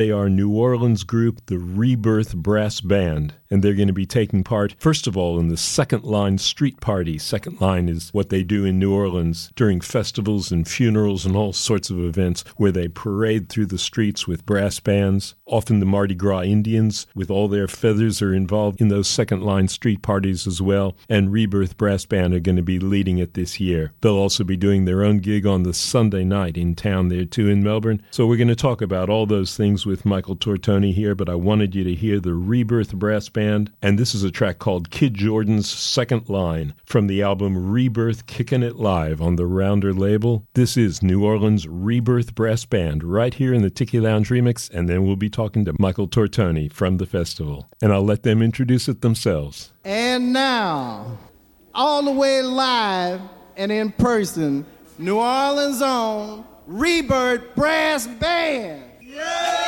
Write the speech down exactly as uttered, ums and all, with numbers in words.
They are New Orleans group, the Rebirth Brass Band, and they're going to be taking part, first of all, in the Second Line Street Party. Second Line is what they do in New Orleans during festivals and funerals and all sorts of events where they parade through the streets with brass bands. Often the Mardi Gras Indians, with all their feathers, are involved in those Second Line Street Parties as well, and Rebirth Brass Band are going to be leading it this year. They'll also be doing their own gig on the Sunday night in town there, too, in Melbourne. So we're going to talk about all those things with Michael Tortoni here, but I wanted you to hear the Rebirth Brass Band, and this is a track called Kid Jordan's Second Line from the album Rebirth Kickin' It Live on the Rounder label. This is New Orleans Rebirth Brass Band right here in the Tiki Lounge remix, and then we'll be talking to Michael Tortoni from the festival, and I'll let them introduce it themselves. And now, all the way live and in person, New Orleans' own Rebirth Brass Band. Yeah!